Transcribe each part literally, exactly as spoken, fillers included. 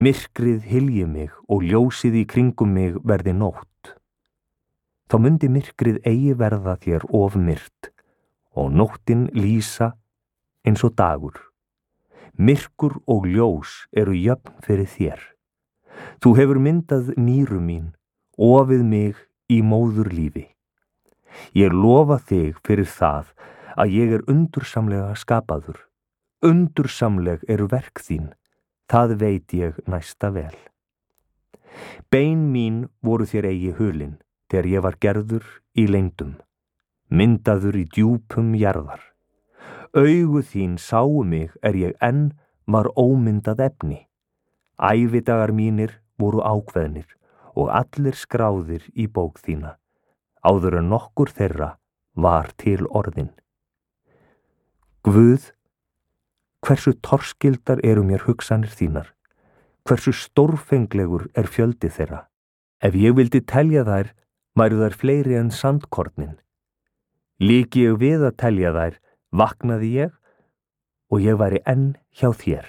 Myrkrið hylji mig og ljósið í kringum mig verði nótt. Þá mundi myrkrið eigi verða þér of myrt og nóttin lýsa eins og dagur. Myrkur og ljós eru jöfn fyrir þér. Þú hefur myndað nýru mín, ofið mig í móðurlífi. Ég lofa þig fyrir það að ég er undursamlega skapaður. Undursamleg eru verk þín, það veit ég næsta vel. Bein mín voru þér eigi hulin, þegar ég var gerður í leyndum, myndaður í djúpum jarðar. Augu þín sáu mig er ég enn var ómyndað efni. Ævidagar mínir voru ákveðnir og allir skráðir í bók þína, áður en nokkur þeirra var til orðin. Guð, hversu torskildar eru mér hugsanir þínar, hversu stórfenglegur er fjöldi þeirra. Ef ég vildi telja þær, væru þær fleiri en sandkornin. Líki ég við að telja þær, vaknaði ég og ég væri enn hjá þér.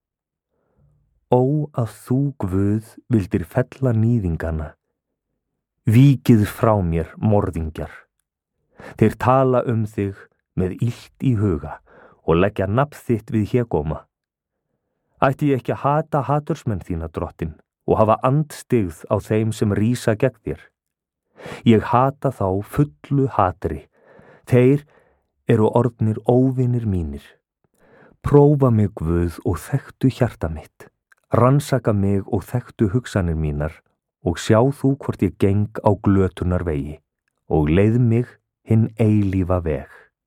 Ó, að þú, Guð, vildir fella níðingana. Víkið frá mér, morðingjar. Þeir tala um þig með illt í huga og leggja nafn þitt við hégóma. Ætti ég ekki að hata hatursmenn þína, drottin, og hafa andstyggð á þeim sem rísa gegn þér? Ég hata þá fullu hatri. Þeir eru orðnir óvinir mínir. Prófa mig, Guð, og þekktu hjarta mitt. Rannsaka mig og þekktu hugsanir mínar og sjá þú hvort ég geng á glötunar vegi og leið mig hinn eilífa veg.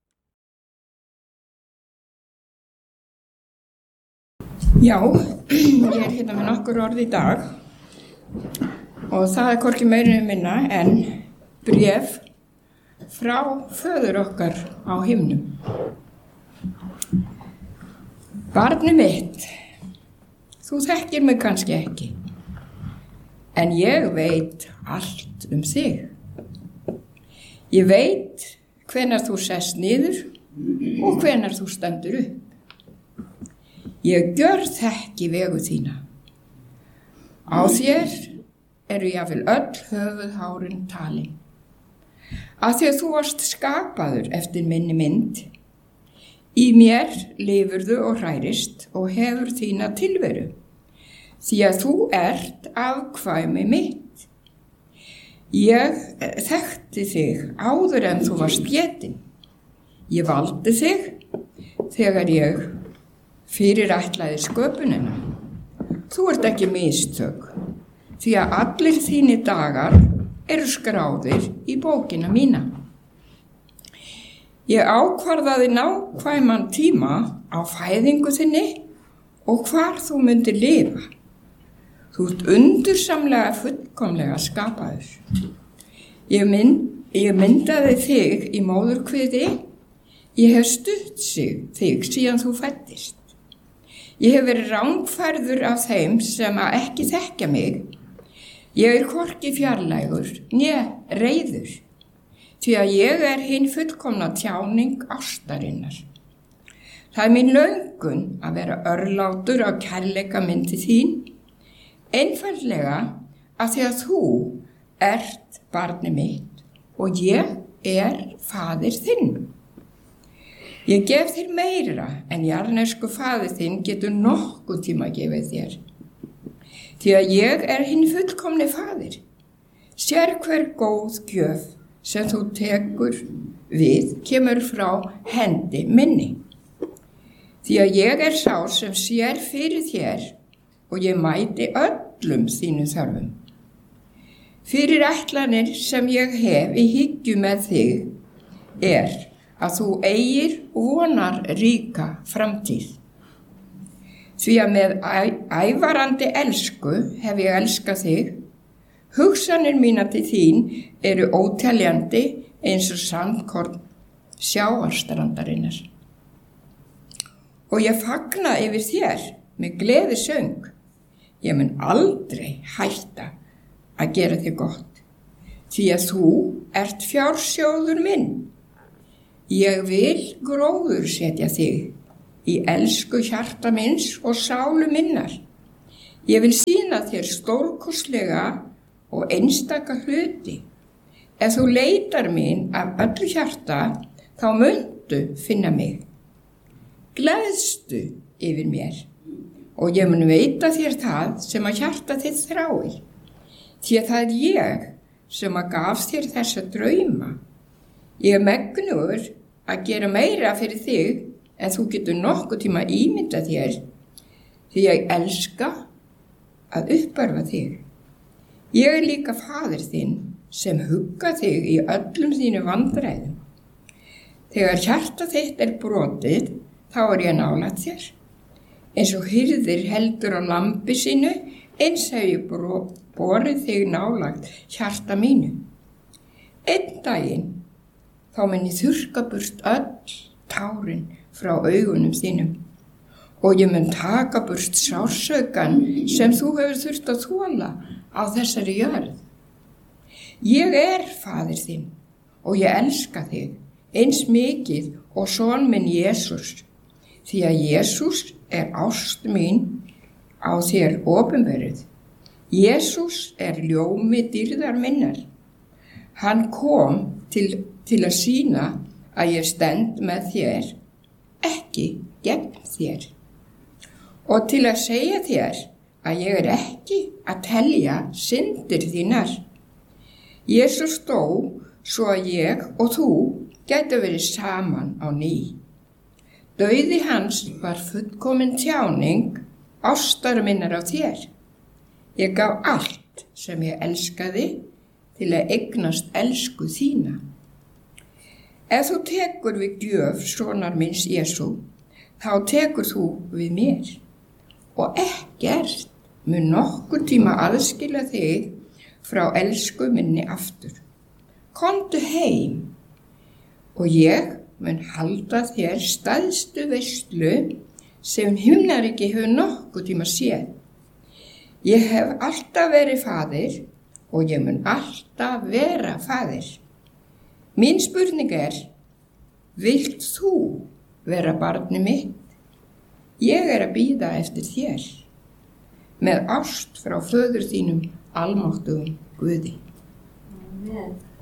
Já, ég er hérna með nokkur orð í dag og það er hvorki meira en minna en bréf frá föður okkar á himnum. Barni mitt, þú þekkir mig kannski ekki, en ég veit allt um þig. Ég veit hvenær þú sest niður og hvenær þú stendur upp. Ég gjörð þekki vegu þína. Á þér eru jafnvel öll höfuðhárin talin. Af því að þú varst skapaður eftir minni mynd, í mér lifurðu og hrærist og hefur þína tilveru, því að þú ert afkvæmi mitt. Ég þekkti þig áður en þú varst getin. Ég valdi þig þegar ég fyrirætlaði sköpunina. Þú ert ekki mistök, því að allir þínir dagar eru skráðir í bókina mína. Ég ákvarðaði nákvæman tíma á fæðingu þinni og hvar þú myndir lifa. Þú ert undursamlega fullkomlega skapaður. Ég, mynd, ég myndaði þig í móðurkviði. Ég hef stutt sig, þig síðan þú fæddist. Ég hef verið rangfærður af þeim sem að ekki þekkja mig. Ég er hvorki fjarlægur, né reiður, því að ég er hinn fullkomna tjáning ástarinnar. Það er mín löngun að vera örlátur á kærleika myndi þín, einfaldlega að því að þú ert barni mitt og ég er faðir þinn. Ég gef þér meira en jarðnesku faðir þinn getur nokkuð tíma gefið þér. Því að ég er hinn fullkomni faðir. Sér hver góð gjöf sem þú tekur við kemur frá hendi minni. Því að ég er sá sem sér fyrir þér og ég mæti öllum þínu þörfum. Fyrir ætlanir sem ég hef í hyggju með þig er að þú eigir vonar ríka framtíð. Því að með ævarandi elsku hef ég elskað þig. Hugsanir mína til þín eru óteljandi eins og sandkorn sjávarstrandarinnar. Og ég fagna yfir þér með gleðisöng. Ég mun aldrei hætta að gera þér gott, því að þú ert fjársjóður minn. Ég vil gróður setja þig í elsku hjarta minns og sálu minnar. Ég vil sýna þér stórkostlega og einstaka hluti. Ef þú leitar mín af öllu hjarta, þá muntu finna mig. Gleðstu yfir mér og ég mun veita þér það sem að hjarta þitt þráir. Því að það er ég sem að gaf þér þessa drauma. Ég er megnugur að gera meira fyrir þig en þú getur nokkuð tíma ímynda þér, því ég elska að uppörfa þig. Ég er líka faðir þinn sem hugga þig í öllum þínu vandræðum. Þegar hjarta þitt er brotið, þá er ég nálægt þér. Eins og hirðir heldur á lambi sínu, eins hef ég borið þig nálægt hjarta mínu. Einn daginn, þá mun ég þurrka burt öll tárin frá augunum þínum og ég mun taka burt sársaukann sem þú hefur þurft að þola á þessari jörð. Ég er faðir þinn og ég elska þig eins mikið og son minn Jesús, því að Jesús er ást mín á þér opinberuð. Jesús er ljómi dýrðar minnar. Hann kom til, til að sýna að ég stend með þér, ekki gegn þér. Og til að segja þér að ég er ekki að telja syndir þínar. Jesús dó svo að ég og þú gætu verið saman á ný. Dauði hans var fullkomin tjáning ástar minnar á þér. Ég gaf allt sem ég elskaði til að eignast elsku þína. Ef þú tekur við gjöf sonar minns Jesú, þá tekur þú við mér. Og ekkert mun nokkur tíma aðskilja þig frá elsku minni aftur. Komdu heim og ég mun halda þér stærstu veislu sem himnaríki hefur nokkuð tíma séð. Ég hef alltaf verið faðir og ég mun alltaf vera faðir. Mín spurning er, vilt þú vera barnið mitt? Ég er að bíða eftir þér, með ást frá föður þínum almáttugum Guði. Amen.